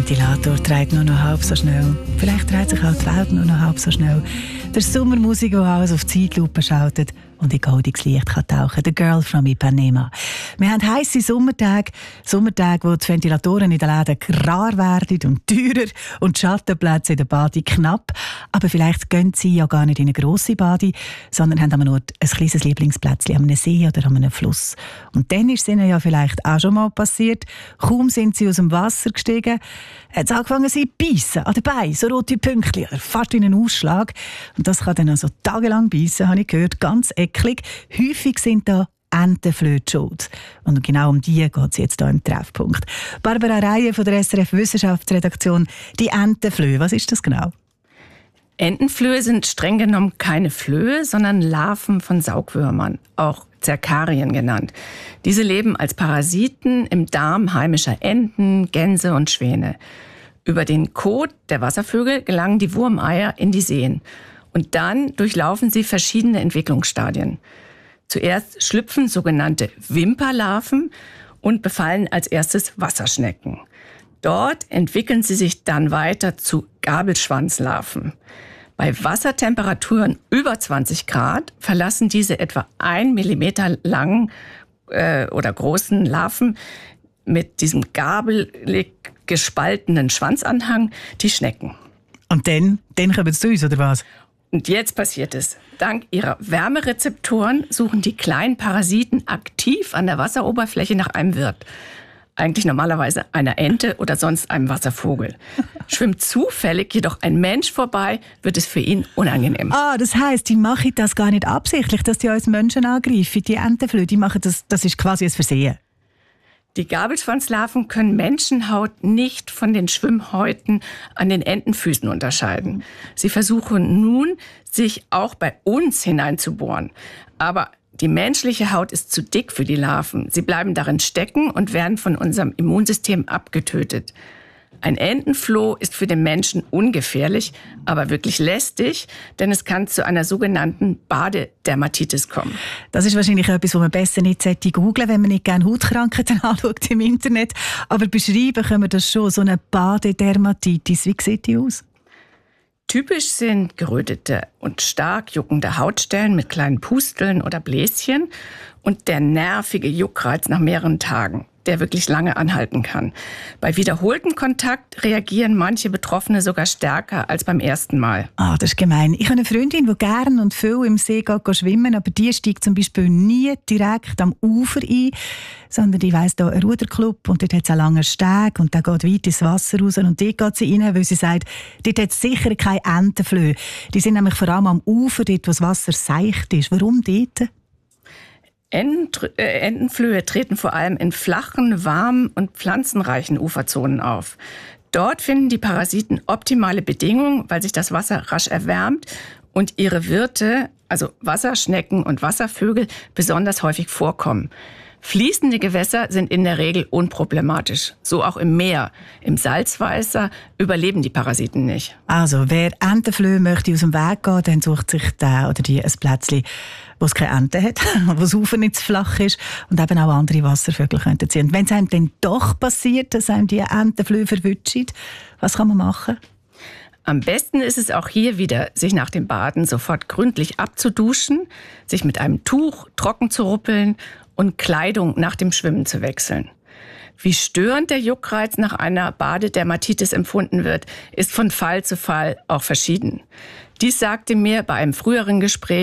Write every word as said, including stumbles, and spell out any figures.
Ventilator dreht nur noch halb so schnell. Vielleicht dreht sich auch die Welt nur noch halb so schnell. Der Sommermusik, die alles auf die Zeitlupe schaltet und in goldiges Licht kann tauchen. The Girl from Ipanema. Wir haben heisse Sommertage, Sommertage, wo die Ventilatoren in den Läden rar werden und teurer und die Schattenplätze in der Bade knapp. Aber vielleicht gehen sie ja gar nicht in eine grosse Bade, sondern haben nur ein kleines Lieblingsplätzchen an einem See oder an einem Fluss. Und dann ist es ihnen ja vielleicht auch schon mal passiert. Kaum sind sie aus dem Wasser gestiegen, hat es angefangen, sie zu beißen, an den Beinen, so rote Pünktchen, fast wie ein Ausschlag. Und das kann dann also tagelang beißen, habe ich gehört, ganz eklig. Häufig sind da Entenflöhe schuld. Und genau um die geht es jetzt hier im Treffpunkt. Barbara Reihe von der S R F Wissenschaftsredaktion. Die Entenflöhe, was ist das genau? Entenflöhe sind streng genommen keine Flöhe, sondern Larven von Saugwürmern, auch Zerkarien genannt. Diese leben als Parasiten im Darm heimischer Enten, Gänse und Schwäne. Über den Kot der Wasservögel gelangen die Wurmeier in die Seen. Und dann durchlaufen sie verschiedene Entwicklungsstadien. Zuerst schlüpfen sogenannte Wimperlarven und befallen als erstes Wasserschnecken. Dort entwickeln sie sich dann weiter zu Gabelschwanzlarven. Bei Wassertemperaturen über zwanzig Grad verlassen diese etwa ein Millimeter langen äh, oder großen Larven mit diesem gabelig gespaltenen Schwanzanhang die Schnecken. Und dann, dann kommen sie zu uns, oder was? Und jetzt passiert es. Dank ihrer Wärmerezeptoren suchen die kleinen Parasiten aktiv an der Wasseroberfläche nach einem Wirt. Eigentlich normalerweise einer Ente oder sonst einem Wasservogel. Schwimmt zufällig jedoch ein Mensch vorbei, wird es für ihn unangenehm. Ah, das heisst, die machen das gar nicht absichtlich, dass die uns Menschen angreifen, die Entenflöhe. Die machen das, das ist quasi ein Versehen. Die Gabelschwanzlarven können Menschenhaut nicht von den Schwimmhäuten an den Entenfüßen unterscheiden. Sie versuchen nun, sich auch bei uns hineinzubohren. Aber die menschliche Haut ist zu dick für die Larven. Sie bleiben darin stecken und werden von unserem Immunsystem abgetötet. Ein Entenfloh ist für den Menschen ungefährlich, aber wirklich lästig, denn es kann zu einer sogenannten Badedermatitis kommen. Das ist wahrscheinlich etwas, was man besser nicht googeln sollte, wenn man nicht gerne Hautkrankheiten anschaut im Internet. Aber beschreiben können wir das schon, so eine Badedermatitis. Wie sieht die aus? Typisch sind gerötete und stark juckende Hautstellen mit kleinen Pusteln oder Bläschen und der nervige Juckreiz nach mehreren Tagen, der wirklich lange anhalten kann. Bei wiederholtem Kontakt reagieren manche Betroffene sogar stärker als beim ersten Mal. Ah, das ist gemein. Ich habe eine Freundin, die gerne und viel im See geht schwimmen, aber die steigt zum Beispiel nie direkt am Ufer ein, sondern die weiss da einen Ruderclub und dort hat es einen langen Steg und der geht weit ins Wasser raus und dort geht sie rein, weil sie sagt, dort hat es sicher keine Entenflöhe. Die sind nämlich vor allem am Ufer, dort wo das Wasser seicht ist. Warum dort? Entenflöhe treten vor allem in flachen, warmen und pflanzenreichen Uferzonen auf. Dort finden die Parasiten optimale Bedingungen, weil sich das Wasser rasch erwärmt und ihre Wirte, also Wasserschnecken und Wasservögel, besonders häufig vorkommen. Fließende Gewässer sind in der Regel unproblematisch. So auch im Meer. Im Salzwasser überleben die Parasiten nicht. Also, wer Entenflöhe möchte aus dem Weg gehen, dann sucht sich der oder die ein Plätzchen, wo es keine Ente hat, wo das Ufer nicht zu flach ist und eben auch andere Wasservögel könnten sein. Und wenn es einem dann doch passiert, dass einem die Entenflöhe verwutschen, was kann man machen? Am besten ist es auch hier wieder, sich nach dem Baden sofort gründlich abzuduschen, sich mit einem Tuch trocken zu ruppeln und Kleidung nach dem Schwimmen zu wechseln. Wie störend der Juckreiz nach einer Badedermatitis empfunden wird, ist von Fall zu Fall auch verschieden. Dies sagte mir bei einem früheren Gespräch